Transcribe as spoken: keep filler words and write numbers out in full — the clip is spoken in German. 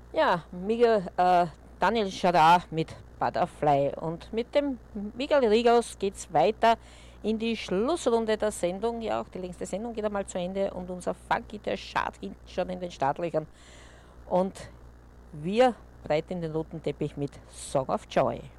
Ja, Miguel, äh, Daniel Schadar mit Butterfly. Und mit dem Miguel Rigaus geht es weiter in die Schlussrunde der Sendung. Ja, auch die längste Sendung geht einmal zu Ende und unser Funky, der Schad hinten schon in den Startlöchern. Und wir breiten den roten Teppich mit Song of Joy.